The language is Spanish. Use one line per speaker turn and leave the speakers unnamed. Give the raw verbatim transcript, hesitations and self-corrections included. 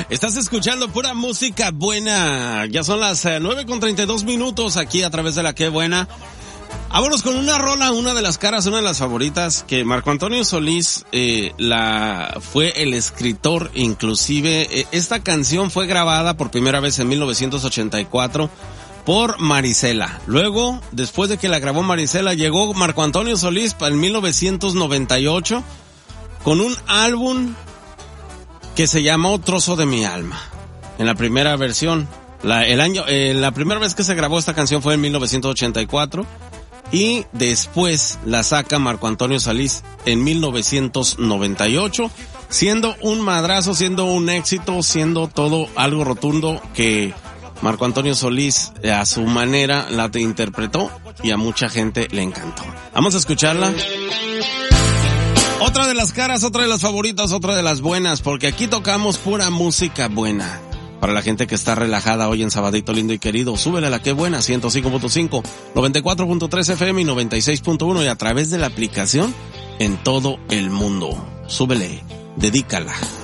Estás escuchando pura música buena. Ya son las eh, nueve con treinta y dos minutos aquí a través de La Qué Buena. Vámonos con una rola, una de las caras, una de las favoritas, que Marco Antonio Solís eh, la fue el escritor. Inclusive eh, esta canción fue grabada por primera vez en mil novecientos ochenta y cuatro por Marisela. Luego, después de que la grabó Marisela, llegó Marco Antonio Solís para el mil novecientos noventa y ocho con un álbum que se llamó Trozo de mi alma. En la primera versión, la el año eh, la primera vez que se grabó esta canción fue en mil novecientos ochenta y cuatro. Y después la saca Marco Antonio Solís en mil novecientos noventa y ocho, siendo un madrazo, siendo un éxito, siendo todo algo rotundo que Marco Antonio Solís a su manera la interpretó y a mucha gente le encantó. Vamos a escucharla. Otra de las caras, otra de las favoritas, otra de las buenas, porque aquí tocamos pura música buena. Para la gente que está relajada hoy en sabadito lindo y querido, súbele a La Qué Buena, ciento cinco punto cinco, noventa y cuatro punto tres F M y noventa y seis punto uno y a través de la aplicación en todo el mundo. Súbele, dedícala.